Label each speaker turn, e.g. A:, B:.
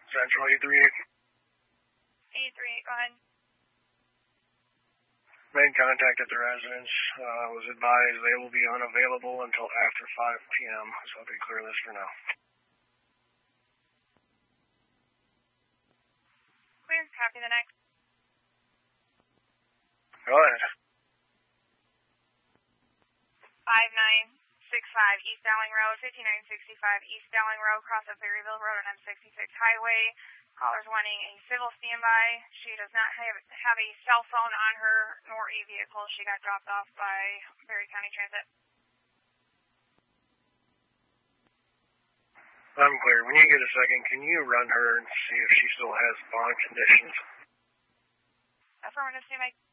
A: Central 838.
B: 838, go ahead.
A: Made contact at the residence. Was advised they will be unavailable until after 5 p.m., so I'll be clear this for now.
B: Clear. Copy the next.
A: Go ahead.
B: 5965 East Dowling Road, 5965 East Dowling Road, cross of Berryville Road and M66 Highway. Caller's wanting a civil standby. She does not have a cell phone on her nor a vehicle. She got dropped off by Berry County Transit.
A: I'm clear. When you get a second, can you run her and see if she still has bond conditions?
B: Affirmative, standby.